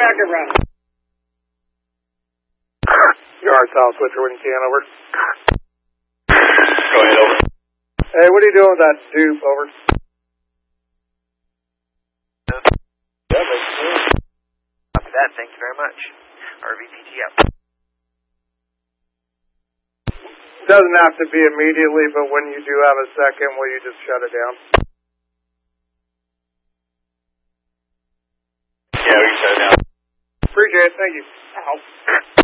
Roger, Roger. Yard South Switcher when you can, over. Go ahead, over. Hey, what are you doing with that dupe, over? Copy that, thank you very much. RVPT up. Doesn't have to be immediately, but when you do have a second, will you just shut it down? Yeah, we can shut it down. Appreciate it, thank you. Ow.